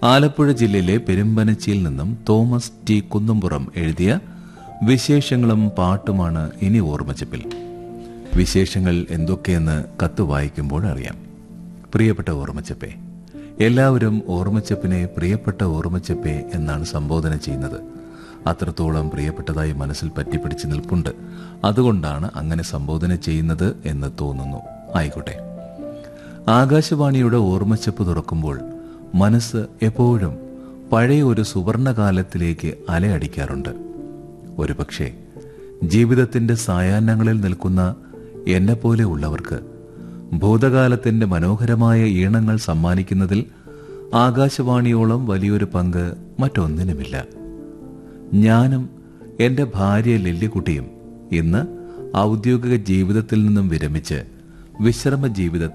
ആലപ്പുഴ ജില്ലയിലെ പെരുമ്പനച്ചിയിൽ നിന്നും Thomas T Kunnumpuram എഴുതിയ വിശേഷങ്ങളും പാട്ടുമാണ് ഇനി ഓർമ്മച്ചപ്പിൽ. വിശേഷങ്ങൾ എന്തൊക്കെയെന്ന് കത്ത് വായിക്കുമ്പോൾ അറിയാം. പ്രിയപ്പെട്ട ഓർമ്മച്ചപ്പേ, എല്ലാവരും ഓർമ്മച്ചപ്പിനെ പ്രിയപ്പെട്ട ഓർമ്മച്ചപ്പേ എന്നാണ് സംബോധന ചെയ്യുന്നത്. അത്രത്തോളം പ്രിയപ്പെട്ടതായി മനസ്സിൽ പറ്റിപ്പിടിച്ച് നിൽപ്പുണ്ട്. അതുകൊണ്ടാണ് അങ്ങനെ സംബോധന ചെയ്യുന്നത് എന്ന് തോന്നുന്നു. ആയിക്കോട്ടെ. ആകാശവാണിയുടെ ഓർമ്മച്ചപ്പ് തുറക്കുമ്പോൾ മനസ്സ് എപ്പോഴും പഴയ ഒരു സുവർണകാലത്തിലേക്ക് അലയടിക്കാറുണ്ട്. ഒരുപക്ഷെ ജീവിതത്തിന്റെ സായാഹ്നങ്ങളിൽ നിൽക്കുന്ന എന്നെപ്പോലെ ഉള്ളവർക്ക് ഭൂതകാലത്തിന്റെ മനോഹരമായ ഈണങ്ങൾ സമ്മാനിക്കുന്നതിൽ ആകാശവാണിയോളം വലിയൊരു പങ്ക് മറ്റൊന്നിനുമില്ല. ഞാനും എന്റെ ഭാര്യ ലില്ലിക്കുട്ടിയും ഇന്ന് ഔദ്യോഗിക ജീവിതത്തിൽ നിന്നും വിരമിച്ച് വിശ്രമ ജീവിതത്തിൽ